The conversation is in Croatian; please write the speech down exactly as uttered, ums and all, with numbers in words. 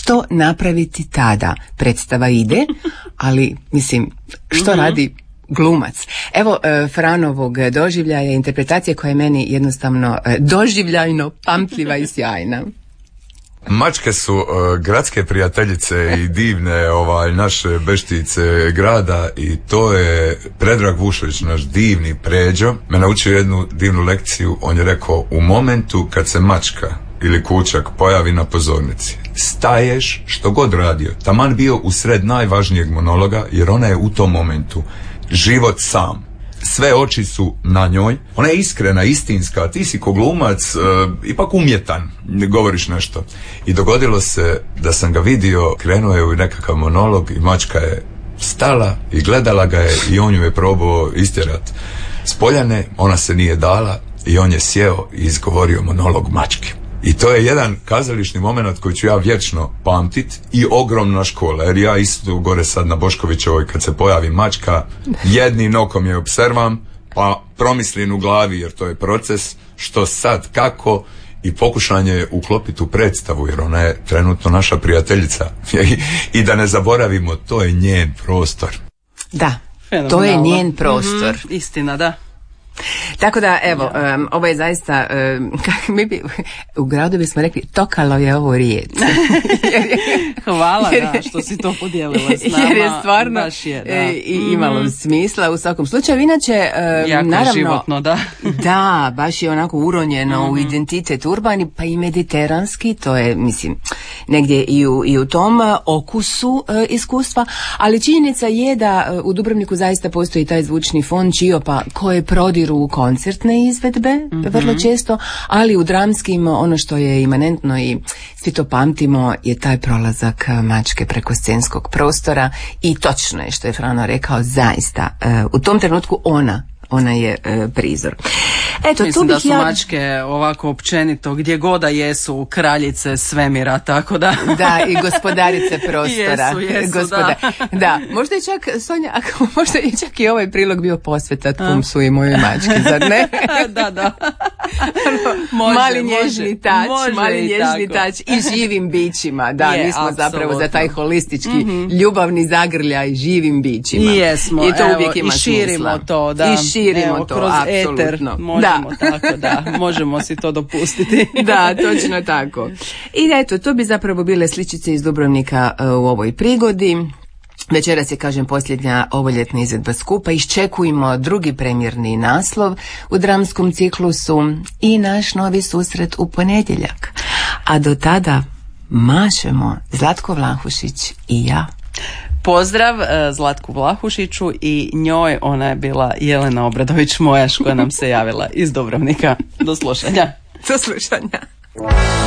što napraviti tada? Predstava ide, ali mislim, što mm-hmm. radi glumac? Evo Franovog doživljaja, interpretacije koja je meni jednostavno doživljajno pamtljiva i sjajna. Mačke su uh, gradske prijateljice i divne ovaj, naše beštice grada i to je Predrag Vušović, naš divni Pređo, me naučio jednu divnu lekciju. On je rekao, u momentu kad se mačka ili kućak pojavi na pozornici, staješ što god radio, taman bio usred najvažnijeg monologa, jer ona je u tom momentu život sam. Sve oči su na njoj, ona je iskrena, istinska, ti si ko glumac, e, ipak umjetan, govoriš nešto. I dogodilo se da sam ga vidio, krenuo je u nekakav monolog i mačka je stala i gledala ga je i on ju je probao istjerat s poljane, ona se nije dala i on je sjeo i izgovorio monolog mačke. I to je jedan kazališni moment koji ću ja vječno pamtit i ogromna škola, jer ja isto gore sad na Boškovićevoj kad se pojavi mačka, jednim okom je observam, pa promislim u glavi, jer to je proces, što sad, kako, i pokušanje je uklopiti u predstavu, jer ona je trenutno naša prijateljica. I, i da ne zaboravimo, to je njen prostor. Da, to je njen prostor. Mm-hmm, istina, da. Tako da, evo, ja. um, ovo je zaista, um, kako mi bi, u gradu bismo rekli, tokalo je ovo riječ. Hvala, jer, da, što si to podijelila s nama. Jer je stvarno baš je, da. i imalo mm. smisla u svakom slučaju. Inače, um, jako naravno, životno, da. Da, baš je onako uronjeno mm-hmm. u identitet urbani, pa i mediteranski, to je, mislim, negdje i u, i u tom okusu uh, iskustva, ali činjenica je da uh, u Dubrovniku zaista postoji taj zvučni fond Čiopa koje prodiru u koncertne izvedbe, mm-hmm. vrlo često, ali u dramskim ono što je imanentno i svi to pamtimo je taj prolazak mačke preko scenskog prostora i točno je što je Frano rekao, zaista uh, u tom trenutku ona ona je uh, prizor. Eto, mislim tu da su ja... mačke ovako općenito gdje goda jesu kraljice svemira, tako da da, i gospodarice prostora. Jesu, jesu, Gospoda... da. Da, možda je čak Sonja, ako možda je čak i ovaj prilog bio posvetat Pumsu i mojoj mački, zar ne? Da, da. Može, mali nježni može, tač, može mali nježni tako. tač i živim bićima. Da, je, mi smo apsolutno. Zapravo za taj holistički mm-hmm. ljubavni zagrljaj živim bićima. I jesmo, I to evo, uvijek ima i širimo smisla. to, da. I širimo evo, to, kroz apsolutno. eter možemo da. Tako, da, možemo si to dopustiti. Da, točno tako. I eto, to bi zapravo bile sličice iz Dubrovnika uh, u ovoj prigodi. Večeras je, kažem, posljednja ovoljetna izvedba skupa. Iščekujemo drugi premijerni naslov u dramskom ciklusu i naš novi susret u ponedjeljak. A do tada mašemo Zlatko Vlahušić i ja. Pozdrav Zlatku Vlahušiću i njoj, ona je bila Jelena Obradović Mojaš koja nam se javila iz Dubrovnika. Do slušanja. Do slušanja.